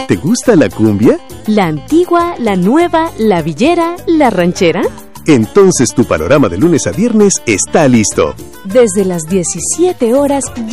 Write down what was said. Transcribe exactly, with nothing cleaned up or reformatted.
¿Te gusta la cumbia? ¿La antigua, la nueva, la villera, la ranchera? Entonces tu panorama de lunes a viernes está listo. Desde las diecisiete horas